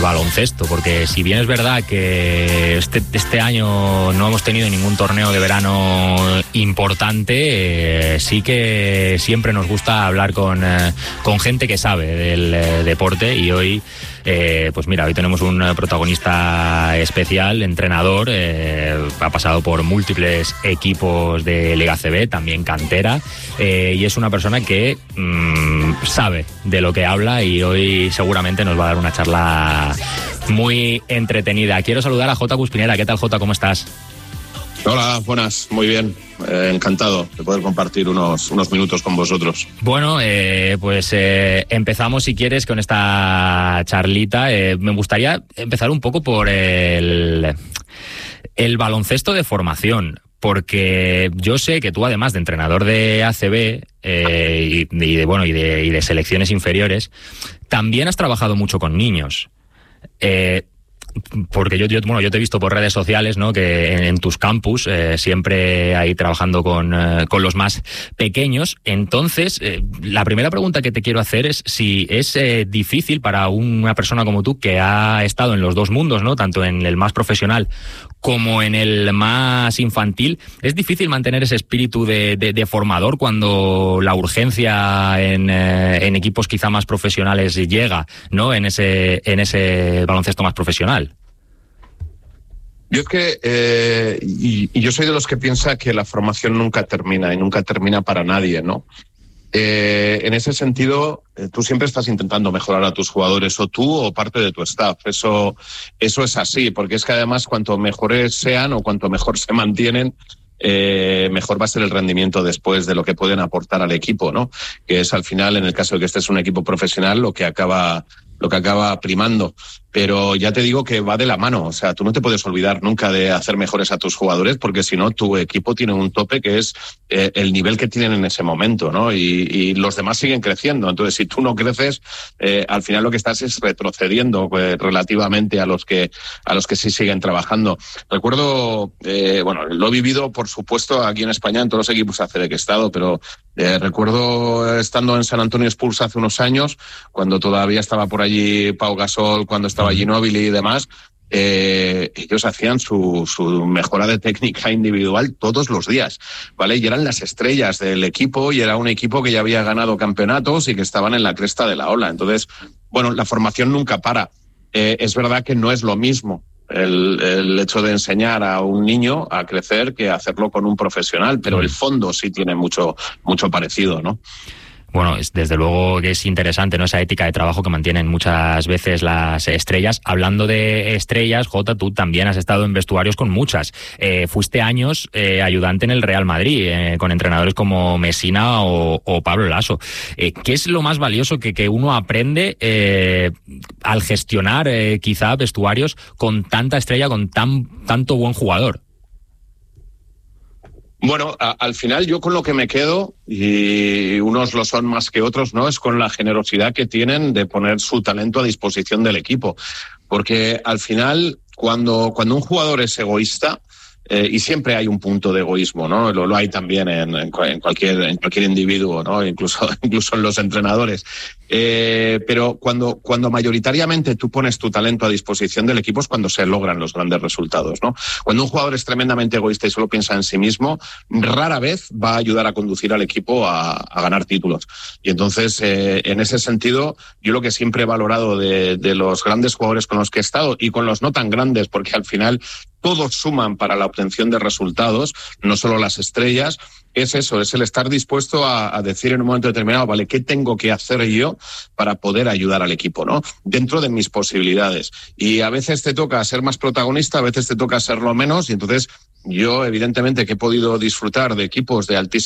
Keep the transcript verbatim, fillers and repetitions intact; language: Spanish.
baloncesto, porque si bien es verdad que este, este año no hemos tenido ningún torneo de verano importante, eh, sí que siempre nos gusta hablar con, eh, con gente que sabe del eh, deporte, y hoy Eh, pues mira, hoy tenemos un protagonista especial, entrenador, eh, ha pasado por múltiples equipos de Liga A C B, también cantera, eh, y es una persona que mmm, sabe de lo que habla, y hoy seguramente nos va a dar una charla muy entretenida. Quiero saludar a Jota Cuspinera. ¿Qué tal, Jota? ¿Cómo estás? Hola, buenas, muy bien. Eh, encantado de poder compartir unos, unos minutos con vosotros. Bueno, eh, pues eh, empezamos, si quieres, con esta charlita. Eh, me gustaría empezar un poco por el, el baloncesto de formación, porque yo sé que tú, además de entrenador de A C B eh, y, y, de, bueno, y, de, y de selecciones inferiores, también has trabajado mucho con niños. Eh, Porque yo, yo, bueno, yo te he visto por redes sociales, ¿no? Que en, en tus campus eh, siempre ahí trabajando con, eh, con los más pequeños. Entonces, eh, la primera pregunta que te quiero hacer es si es eh, difícil para una persona como tú, que ha estado en los dos mundos, ¿no? Tanto en el más profesional como en el más infantil, ¿es difícil mantener ese espíritu de, de, de formador cuando la urgencia en, eh, en equipos quizá más profesionales llega, ¿no? En ese, en ese baloncesto más profesional. Yo es que, eh, y, y yo soy de los que piensa que la formación nunca termina, y nunca termina para nadie, ¿no? Eh, en ese sentido, eh, tú siempre estás intentando mejorar a tus jugadores, o tú o parte de tu staff. Eso, eso es así, porque es que además cuanto mejores sean o cuanto mejor se mantienen, eh, mejor va a ser el rendimiento después de lo que pueden aportar al equipo, ¿no? Que es al final, en el caso de que este es un equipo profesional, lo que acaba, lo que acaba primando. Pero ya te digo que va de la mano. O sea, tú no te puedes olvidar nunca de hacer mejores a tus jugadores, porque si no, tu equipo tiene un tope que es eh, el nivel que tienen en ese momento, ¿no? Y, y los demás siguen creciendo. Entonces, si tú no creces, eh, al final lo que estás es retrocediendo eh, relativamente a los que a los que sí siguen trabajando. Recuerdo, eh, bueno, lo he vivido, por supuesto, aquí en España, en todos los equipos A C B que he estado, pero eh, recuerdo estando en San Antonio Spurs hace unos años, cuando todavía estaba por allí Pau Gasol, cuando estaba Ginóbili y demás, eh, ellos hacían su, su mejora de técnica individual todos los días, ¿vale? Y eran las estrellas del equipo, y era un equipo que ya había ganado campeonatos y que estaban en la cresta de la ola. Entonces, bueno, la formación nunca para. Eh, es verdad que no es lo mismo el, el hecho de enseñar a un niño a crecer que hacerlo con un profesional, pero el fondo sí tiene mucho, mucho parecido, ¿no? Bueno, es, desde luego que es interesante, ¿no? Esa ética de trabajo que mantienen muchas veces las estrellas. Hablando de estrellas, Jota, tú también has estado en vestuarios con muchas. Eh, fuiste años eh, ayudante en el Real Madrid, eh, con entrenadores como Messina o, o Pablo Laso. Eh, ¿Qué es lo más valioso que, que uno aprende eh, al gestionar eh, quizá vestuarios con tanta estrella, con tan tanto buen jugador? Bueno, a, al final yo con lo que me quedo, y unos lo son más que otros, ¿no? Es con la generosidad que tienen de poner su talento a disposición del equipo. Porque al final, cuando, cuando un jugador es egoísta, Eh, y siempre hay un punto de egoísmo, ¿no? Lo, lo hay también en, en, cualquier, en cualquier individuo, ¿no? Incluso, incluso en los entrenadores. Eh, pero cuando, cuando mayoritariamente tú pones tu talento a disposición del equipo es cuando se logran los grandes resultados, ¿no? Cuando un jugador es tremendamente egoísta y solo piensa en sí mismo, rara vez va a ayudar a conducir al equipo a, a ganar títulos. Y entonces, eh, en ese sentido, yo lo que siempre he valorado de, de los grandes jugadores con los que he estado, y con los no tan grandes, porque al final todos suman para la obtención de resultados, no solo las estrellas, es eso, es el estar dispuesto a, a decir en un momento determinado, vale, ¿qué tengo que hacer yo para poder ayudar al equipo, ¿no? Dentro de mis posibilidades. Y a veces te toca ser más protagonista, a veces te toca serlo menos, y entonces yo, evidentemente, que he podido disfrutar de equipos de altísimo